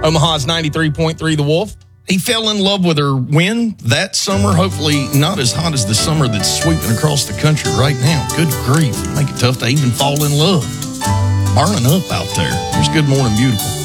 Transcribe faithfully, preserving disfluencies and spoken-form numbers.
Omaha's ninety-three point three The Wolf. He fell in love with her when? That summer? Hopefully not as hot as the summer that's sweeping across the country right now. Good grief. Make it tough to even fall in love. Burning up out there. Here's Good Morning Beautiful.